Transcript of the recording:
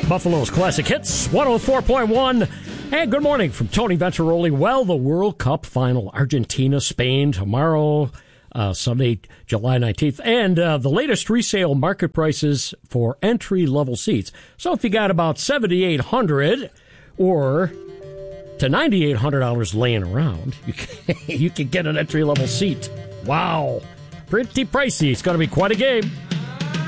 Buffalo's Classic Hits, 104.1. And good morning from Tony Venturoli. Well, the World Cup final, Argentina, Spain, tomorrow, Sunday, July 19th. And the latest resale market prices for entry-level seats. So if you got about $7,800 or to $9,800 laying around, you can get an entry-level seat. Wow. Pretty pricey. It's going to be quite a game.